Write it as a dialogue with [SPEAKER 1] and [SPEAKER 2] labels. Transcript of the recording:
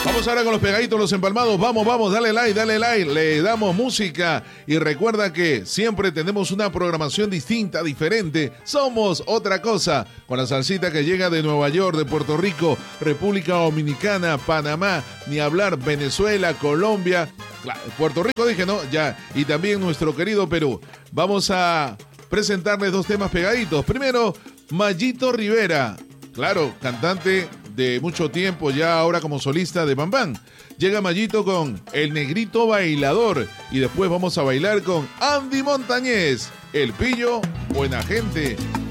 [SPEAKER 1] Vamos ahora con los pegaditos, los empalmados. Vamos, dale like. Le damos música. Y recuerda que siempre tenemos una programación distinta, diferente. Somos otra cosa. Con la salsita que llega de Nueva York, de Puerto Rico, República Dominicana, Panamá, ni hablar, Venezuela, Colombia. Puerto Rico dije, ¿no? Ya. Y también nuestro querido Perú. Vamos a presentarles dos temas pegaditos. Primero, Mayito Rivera. Claro, cantante de mucho tiempo, ya ahora como solista de Bam Bam. Llega Mayito con El Negrito Bailador y después vamos a bailar con Andy Montañez, El Pillo, Buena Gente.